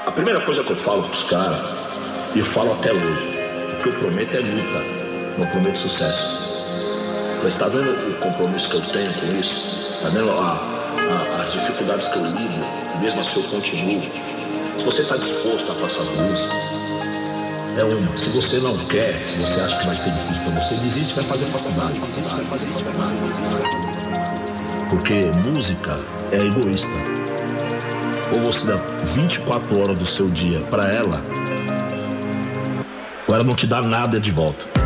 A primeira coisa que eu falo pros caras, e eu falo até hoje, o que eu prometo é luta, não prometo sucesso. Mas tá vendo o compromisso que eu tenho com isso? Tá vendo as dificuldades que eu lido, mesmo assim eu continuo? Se você tá disposto a passar por isso, é uma. Se você não quer, se você acha que vai ser difícil pra você, desiste e vai fazer faculdade. Porque música é egoísta. Ou você dá 24 horas do seu dia pra ela, ou ela não te dá nada de volta.